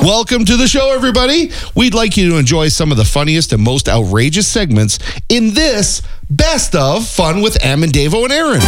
Welcome to the show, everybody. We'd like you to enjoy some of the funniest and most outrageous segments in this Best of Fun with Am and Davo and Aaron.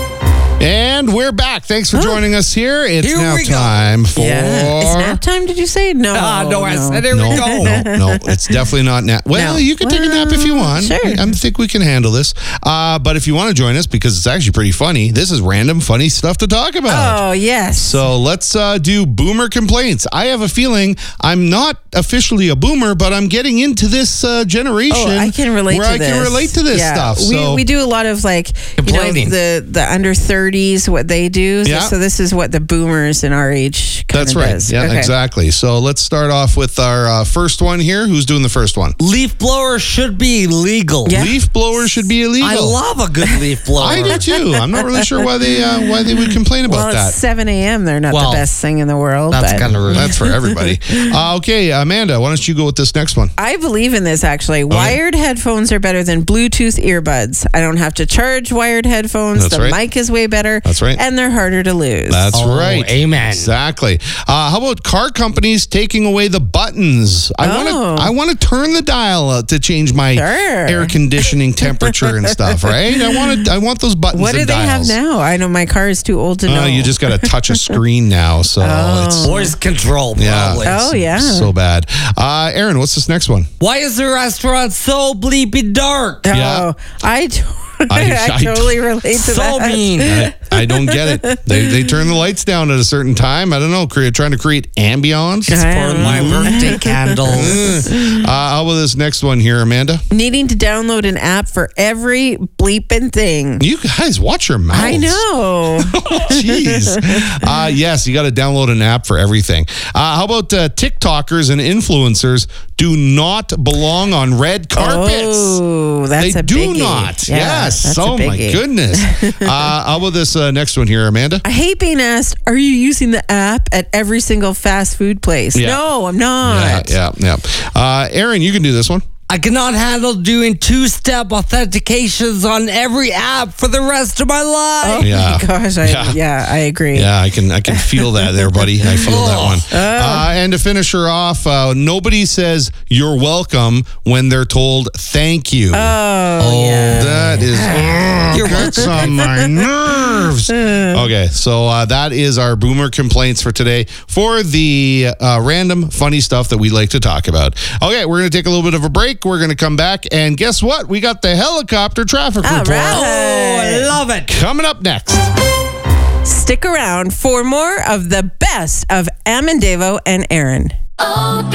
And we're back. Thanks for joining us here. It's now time for... Yeah. It's nap time, did you say? No. No, I said there we go. No, it's definitely not nap. Well, you can take a nap if you want. Sure. I think we can handle this. But if you want to join us, because it's actually pretty funny, this is random, funny stuff to talk about. Oh, yes. So let's do boomer complaints. I have a feeling I'm not officially a boomer, but I'm getting into this generation. Oh, I can relate where to this. I can relate to this stuff. So We do a lot of Complaining. the under 30s, what they do. Yeah. So this is what the boomers in our age kind that's of right. does. Yeah, Okay. exactly. So let's start off with our first one here. Who's doing the first one? Leaf blower should be legal. Yeah. Leaf blowers should be illegal. I love a good leaf blower. I do too. I'm not really sure why they would complain about Well, that. it's 7 a.m. They're not Well, the best thing in the world. That's but kind of rude. That's for everybody. Okay, Amanda, why don't you go with this next one? I believe in this, actually. Wired headphones are better than Bluetooth earbuds. I don't have to charge wired headphones. That's the right. mic is way better. That's right. And they're harder to lose. That's right. Amen. Exactly. How about car companies taking away the buttons? I want to turn the dial to change my air conditioning temperature and stuff. Right? I want those buttons. What do and they have dials. now? I know my car is too old to know. You just got to touch a screen now. So it's Voice control, probably. Oh, yeah. so bad. Aaron, what's this next one? Why is the restaurant so bleepy dark? Yeah. I totally relate to So that. mean. I don't get it. They turn the lights down at a certain time. I don't know. Trying to create ambiance. For my birthday candles. How about this next one here, Amanda? Needing to download an app for every bleeping thing. You guys, watch your mouths. I know. Jeez. Yes, you got to download an app for everything. How about TikTokers and influencers do not belong on red carpets? Oh, that's they a do biggie. not. Yeah, Yes. that's a Oh, my biggie. goodness. How about this next one here, Amanda? I hate being asked, are you using the app at every single fast food place? Yeah. No, I'm not. Yeah. Aaron, you can do this one. I cannot handle doing two-step authentications on every app for the rest of my life. Oh Yeah. my gosh, I agree. Yeah, I can feel that there, buddy. I feel that one. And to finish her off, nobody says you're welcome when they're told thank you. Yeah. That is gets on my nerves. Okay, so that is our boomer complaints for today for the random funny stuff that we like to talk about. Okay, we're going to take a little bit of a break. We're going to come back, and guess what? We got the helicopter traffic report. right. Oh, I love it. Coming up next. Stick around for more of the best of Am and Davo and Aaron. Oh,